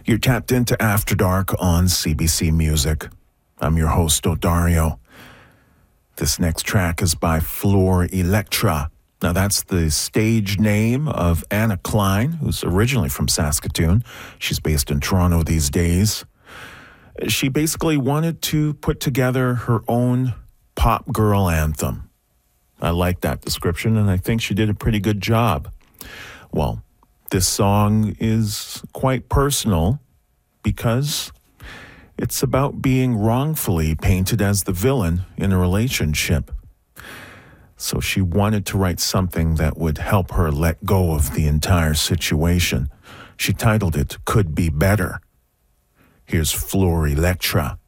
You're tapped into After Dark on CBC Music. I'm your host, Odario. This next track is by Flor Electra. Now, that's the stage name of Anna Klein, who's originally from Saskatoon. She's based in Toronto these days. She basically wanted to put together her own pop girl anthem. I like that description, and I think she did a pretty good job. Well, this song is quite personal because it's about being wrongfully painted as the villain in a relationship. So she wanted to write something that would help her let go of the entire situation. She titled it Could Be Better. Here's Flor Electra.